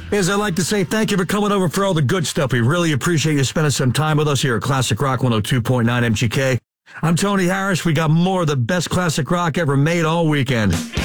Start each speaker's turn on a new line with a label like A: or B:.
A: As I'd like to say, thank you for coming over for all the good stuff. We really appreciate you spending some time with us here at Classic Rock 102.9 MGK. I'm Tony Harris. We got more of the best classic rock ever made all weekend.